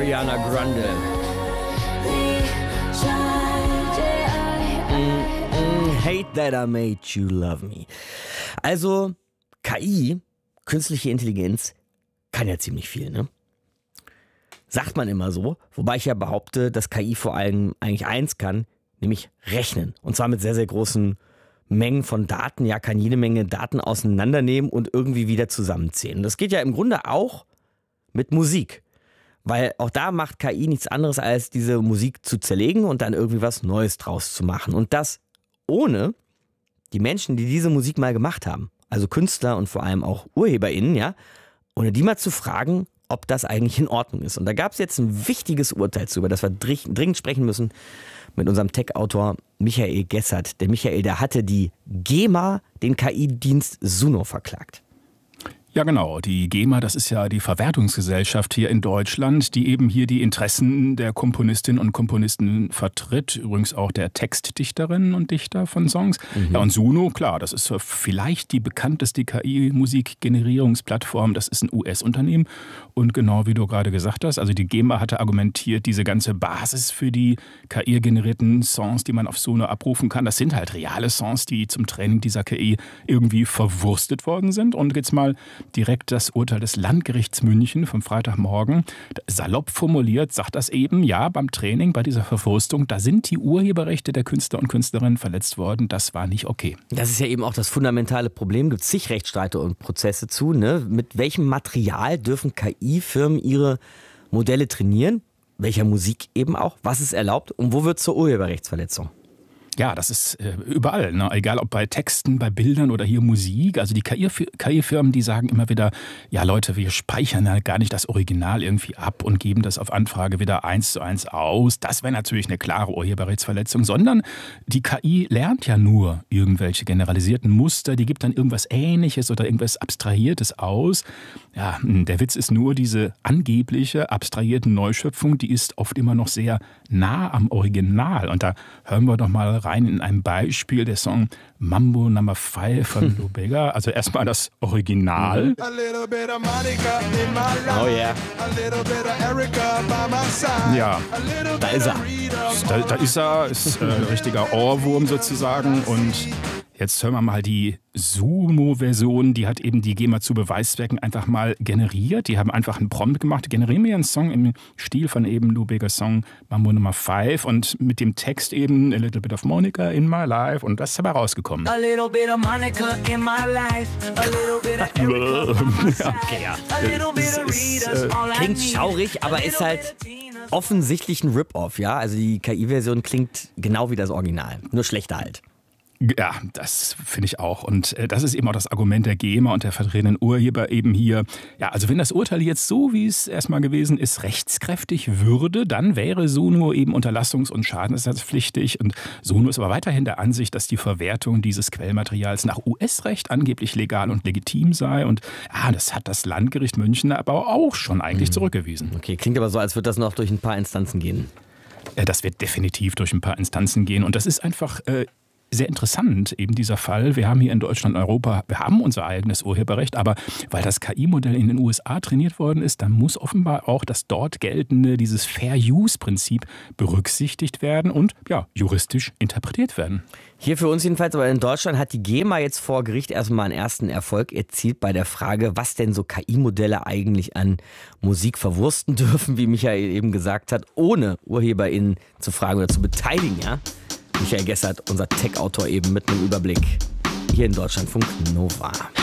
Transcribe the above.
Ariana Grande. Hate that I made you love me. Also KI, künstliche Intelligenz, kann ja ziemlich viel, ne? Sagt man immer so, wobei ich ja behaupte, dass KI vor allem eigentlich eins kann, nämlich rechnen. Und zwar mit sehr, sehr großen Mengen von Daten. Ja, kann jede Menge Daten auseinandernehmen und irgendwie wieder zusammenzählen. Das geht ja im Grunde auch mit Musik. Weil auch da macht KI nichts anderes, als diese Musik zu zerlegen und dann irgendwie was Neues draus zu machen. Und das ohne die Menschen, die diese Musik mal gemacht haben. Also Künstler und vor allem auch UrheberInnen, ja. Ohne die mal zu fragen, ob das eigentlich in Ordnung ist. Und da gab es jetzt ein wichtiges Urteil zu, über das wir dringend sprechen müssen mit unserem Tech-Autor Michael Gessert. Der Michael, der hatte die GEMA, den KI-Dienst Suno, verklagt. Ja genau, die GEMA, das ist ja die Verwertungsgesellschaft hier in Deutschland, die eben hier die Interessen der Komponistinnen und Komponisten vertritt, übrigens auch der Textdichterinnen und Dichter von Songs. Ja, und Suno, klar, das ist vielleicht die bekannteste KI-Musikgenerierungsplattform, das ist ein US-Unternehmen und genau wie du gerade gesagt hast, also die GEMA hatte argumentiert, diese ganze Basis für die KI-generierten Songs, die man auf Suno abrufen kann, das sind halt reale Songs, die zum Training dieser KI irgendwie verwurstet worden sind. Und jetzt mal direkt das Urteil des Landgerichts München vom Freitagmorgen. Salopp formuliert sagt das eben, ja, beim Training, bei dieser Verwurstung, da sind die Urheberrechte der Künstler und Künstlerinnen verletzt worden. Das war nicht okay. Das ist ja eben auch das fundamentale Problem. Gibt es zig Rechtsstreite und Prozesse zu. Ne? Mit welchem Material dürfen KI-Firmen ihre Modelle trainieren? Welcher Musik eben auch? Was ist erlaubt? Und wo wird zur Urheberrechtsverletzung? Ja, das ist überall, ne? Egal ob bei Texten, bei Bildern oder hier Musik. Also die KI-Firmen, die sagen immer wieder, ja Leute, wir speichern ja gar nicht das Original irgendwie ab und geben das auf Anfrage wieder 1:1 aus. Das wäre natürlich eine klare Urheberrechtsverletzung, sondern die KI lernt ja nur irgendwelche generalisierten Muster, die gibt dann irgendwas Ähnliches oder irgendwas Abstrahiertes aus. Ja, der Witz ist nur, diese angebliche abstrahierte Neuschöpfung, die ist oft immer noch sehr nah am Original. Und da hören wir doch mal rein in ein Beispiel, der Song Mambo No. 5 von Lou Bega. Also erstmal das Original. Oh yeah. Ja, Da ist er. da ist er, ist ein richtiger Ohrwurm sozusagen. Und jetzt hören wir mal die Sumo-Version, die hat eben die GEMA zu Beweiszwecken einfach mal generiert. Die haben einfach einen Prompt gemacht, generieren mir einen Song im Stil von eben Lou Begas Song Mambo No. 5 und mit dem Text eben A Little Bit of Monica in my life und das ist dabei rausgekommen. A little bit of Monica in my life, a little bit of Erica. Okay, ja. A little bit of Rita's all I Klingt need. schaurig, aber ist halt offensichtlich ein Rip-Off, ja? Also die KI-Version klingt genau wie das Original, nur schlechter halt. Ja, das finde ich auch. Und das ist eben auch das Argument der GEMA und der vertretenen Urheber eben hier. Ja, also wenn das Urteil jetzt so, wie es erstmal gewesen ist, rechtskräftig würde, dann wäre Suno eben unterlassungs- und schadenersatzpflichtig. Und Suno ist aber weiterhin der Ansicht, dass die Verwertung dieses Quellmaterials nach US-Recht angeblich legal und legitim sei. Und ja, das hat das Landgericht München aber auch schon eigentlich zurückgewiesen. Okay, klingt aber so, als würde das noch durch ein paar Instanzen gehen. Das wird definitiv durch ein paar Instanzen gehen. Und das ist einfach sehr interessant, eben dieser Fall. Wir haben hier in Deutschland, Europa, wir haben unser eigenes Urheberrecht, aber weil das KI-Modell in den USA trainiert worden ist, dann muss offenbar auch das dort geltende, dieses Fair-Use-Prinzip berücksichtigt werden und ja, juristisch interpretiert werden. Hier für uns jedenfalls, aber in Deutschland hat die GEMA jetzt vor Gericht erstmal einen ersten Erfolg erzielt bei der Frage, was denn so KI-Modelle eigentlich an Musik verwursten dürfen, wie Michael eben gesagt hat, ohne UrheberInnen zu fragen oder zu beteiligen, ja? Michael Gessert, unser Tech-Autor, eben mit einem Überblick hier in Deutschlandfunk Nova.